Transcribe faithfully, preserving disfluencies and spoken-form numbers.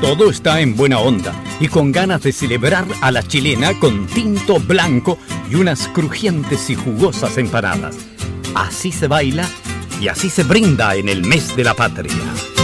todo está en buena onda y con ganas de celebrar a la chilena con tinto blanco y unas crujientes y jugosas empanadas. Así se baila y así se brinda en el mes de la patria.